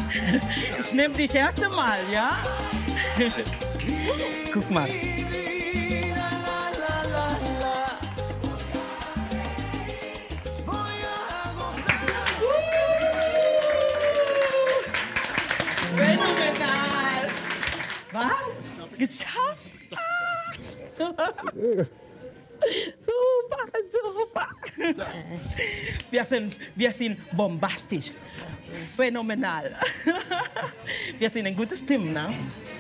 Ich nehme dich das erste Mal, ja? Guck mal. Phänomenal! Was? Geschafft? Ah. Super, super. Wir sind bombastisch. Phänomenal. Wir sind ein gutes Team, ne?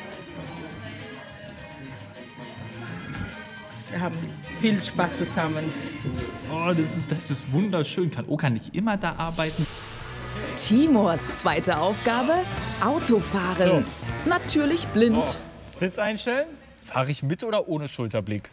Wir haben viel Spaß zusammen. Oh, das ist wunderschön. Kann ich immer da arbeiten? Timurs zweite Aufgabe: Autofahren. Natürlich blind. So. Sitz einstellen. Fahre ich mit oder ohne Schulterblick?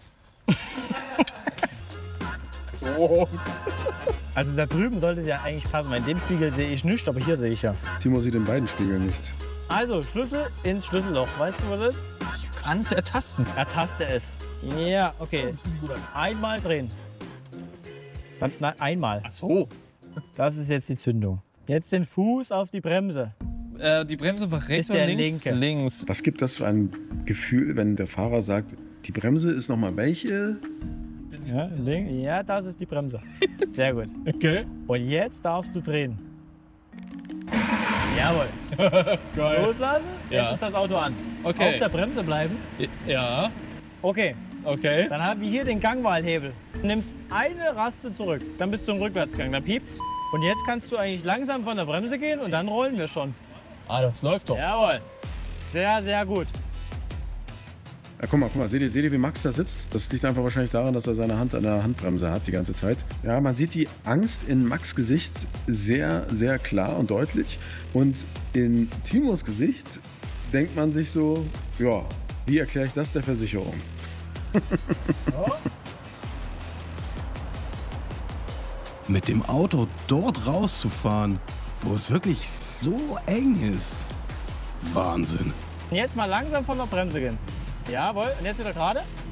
So. Also da drüben sollte es ja eigentlich passen. In dem Spiegel sehe ich nichts, aber hier sehe ich ja. Timo sieht in beiden Spiegeln nichts. Also Schlüssel ins Schlüsselloch. Weißt du, wo das ist? Ich kann es ertasten. Ertaste es. Ja, okay. Einmal drehen. Dann, nein, einmal. Ach so. Das ist jetzt die Zündung. Jetzt den Fuß auf die Bremse. Die Bremse war rechts Ist der oder links? linke. Links. Was gibt das für ein Gefühl, wenn der Fahrer sagt, die Bremse ist noch mal welche? Ja, ja, das ist die Bremse. Sehr gut. Okay. Und jetzt darfst du drehen. Jawohl. Geil. Loslassen. Ja. Jetzt ist das Auto an. Okay. Auf der Bremse bleiben. Ja. Okay. Okay. Dann haben wir hier den Gangwahlhebel. Du nimmst eine Raste zurück. Dann bist du im Rückwärtsgang. Dann piept's. Und jetzt kannst du eigentlich langsam von der Bremse gehen und dann rollen wir schon. Ah, das läuft doch. Jawohl. Sehr, sehr gut. Ja, guck mal, seht ihr, wie Max da sitzt? Das liegt einfach wahrscheinlich daran, dass er seine Hand an der Handbremse hat die ganze Zeit. Ja, man sieht die Angst in Max' Gesicht sehr, sehr klar und deutlich. Und in Timos Gesicht denkt man sich so, ja, wie erkläre ich das der Versicherung? Mit dem Auto dort rauszufahren, wo es wirklich so eng ist. Wahnsinn. Und jetzt mal langsam von der Bremse gehen. Jawohl. Und jetzt wieder gerade.